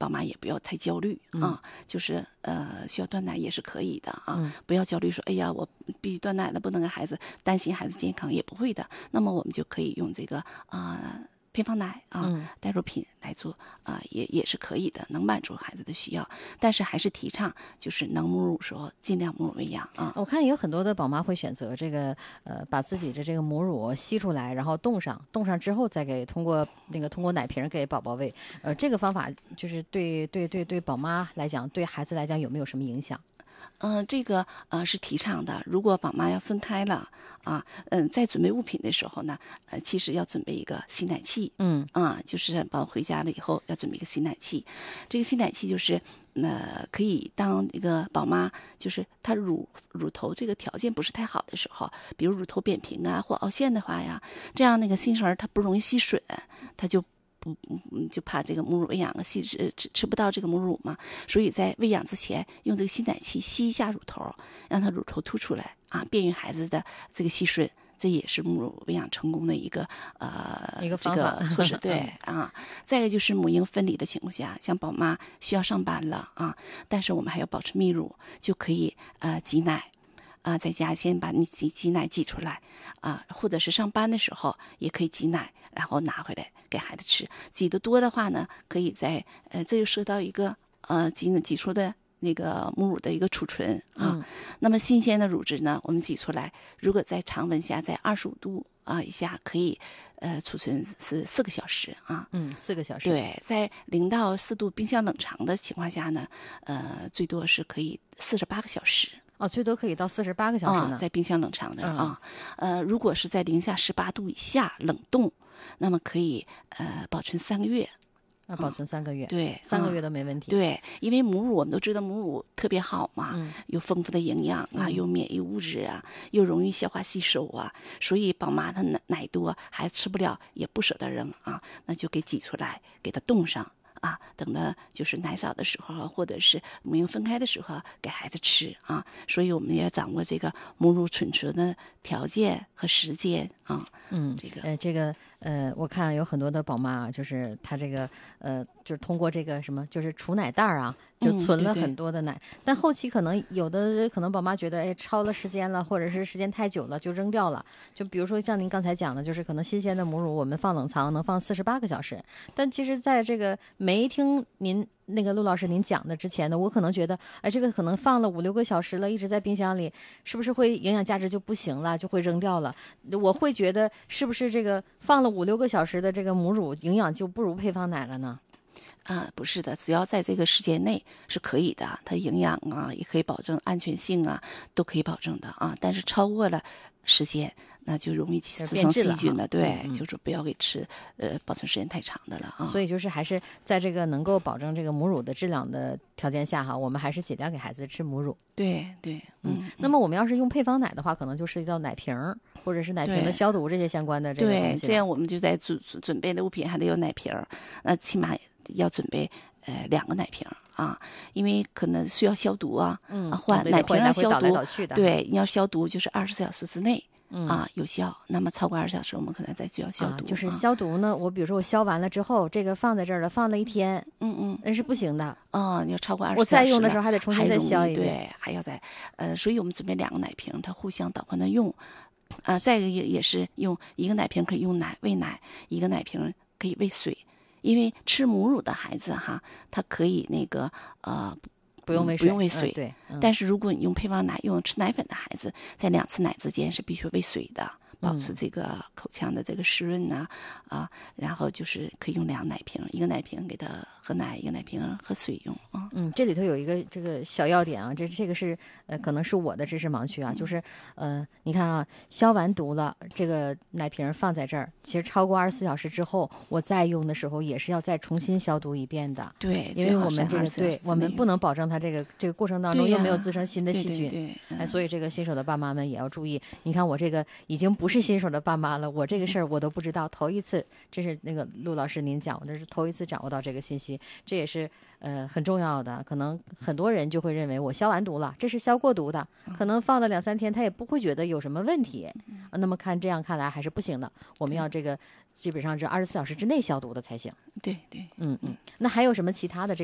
宝妈也不要太焦虑啊，就是需要断奶也是可以的啊，不要焦虑说，哎呀，我必须断奶了，不能给孩子担心孩子健康，也不会的。那么我们就可以用这个配方奶代乳品来做也是可以的，能满足孩子的需要。但是还是提倡就是能母乳时候尽量母乳喂养啊。 我看有很多的宝妈会选择这个把自己的这个母乳吸出来，然后冻上之后再通过奶瓶给宝宝喂。这个方法就是对宝妈来讲，对孩子来讲有没有什么影响？ 这个是提倡的。如果宝妈要分开了在准备物品的时候呢，其实要准备一个吸奶器。就是宝宝回家了以后要准备一个吸奶器。这个吸奶器就是可以当一个宝妈就是她乳头这个条件不是太好的时候，比如乳头扁平或凹陷的话呀，这样那个新生儿他不容易吸吮，他就怕这个母乳喂养了吃不到这个母乳嘛，所以在喂养之前用这个吸奶器吸一下乳头，让它乳头凸出来便于孩子的这个吸吮，这也是母乳喂养成功的一个方法措施。对再一个就是母婴分离的情况下，像宝妈需要上班了但是我们还要保持泌乳，就可以挤奶在家先把你挤奶挤出来或者是上班的时候也可以挤奶，然后拿回来给孩子吃。挤得多的话呢，可以这就涉及到一个挤出的那个母乳的一个储存那么新鲜的乳汁呢，我们挤出来，如果在常温下在25度以下，可以储存是4个小时 4个小时。 对，在0到4度冰箱冷藏的情况下呢，最多是可以48个小时。 最多可以到48个小时呢， 在冰箱冷藏的如果是在零下18度以下冷冻，那么可以保存3个月。 保存3个月， 对 ，3个月都没问题。 对，因为母乳我们都知道母乳特别好嘛，有丰富的营养有免疫物质又容易消化吸收所以宝妈她奶多，孩子吃不了也不舍得扔那就给挤出来，给它冻上。等到就是奶少的时候，或者是母婴分开的时候给孩子吃所以我们也掌握这个母乳储存的条件和时间这个我看有很多的宝妈就是她这个就是通过这个什么就是储奶袋就存了很多的奶，但后期可能有的宝妈觉得超了时间了，或者是时间太久了就扔掉了。就比如说像您刚才讲的，就是可能新鲜的母乳我们放冷藏能放48个小时，但其实在这个没听您那个陆老师您讲的之前呢，我可能觉得这个可能放了5、6个小时了，一直在冰箱里，是不是会营养价值就不行了，就会扔掉了？我会觉得是不是这个放了5、6个小时的这个母乳营养就不如配方奶了呢？ 不是的，只要在这个时间内是可以的，它营养也可以保证安全性都可以保证的但是超过了时间，那就容易滋生细菌了。对，就是不要给吃保存时间太长的了所以就是还是在这个能够保证这个母乳的质量的条件下我们还是尽量给孩子吃母乳。 对， 那么我们要是用配方奶的话，可能就涉及到奶瓶或者是奶瓶的消毒这些相关的这个东西。 对，这样我们就在准备的物品还得有奶瓶，那起码要准备2个奶瓶因为可能需要消毒换奶瓶要消毒。对，你要消毒就是24小时之内有效，那么超过20小时我们可能再需要消毒。 就是消毒呢，我比如说我消完了之后，这个放在这儿了，放了1天，那是不行的。 你要超过20小时， 我再用的时候还得重新再消一遍。 对，还要再所以我们准备2个奶瓶，它互相倒换的用再一个也是用1个奶瓶可以用奶喂奶，1个奶瓶可以喂水。因为吃母乳的孩子他可以那个不用喂水， 对。但是如果你用配方奶，用吃奶粉的孩子，在2次奶之间是必须喂水的，保持这个口腔的这个湿润然后就是可以用2个奶瓶，1个奶瓶给他喝奶，1个奶瓶喝水用这里头有一个这个小要点这个是可能是我的知识盲区就是你看消完毒了，这个奶瓶放在这儿，其实超过24小时之后，我再用的时候也是要再重新消毒一遍的。 对， 因为我们这个我们不能保证它这个过程当中又没有滋生新的细菌。 对， 所以这个新手的爸妈们也要注意。你看我这个已经不是新手的爸妈了，我这个事儿我都不知道，头一次，这是那个陆老师您讲，我这是头一次掌握到这个信息，这也是很重要的。可能很多人就会认为我消完毒了，这是消过毒的，可能放了2、3天他也不会觉得有什么问题。那么这样看来还是不行的，我们要这个基本上是24小时之内消毒的才行。 对， 那还有什么其他的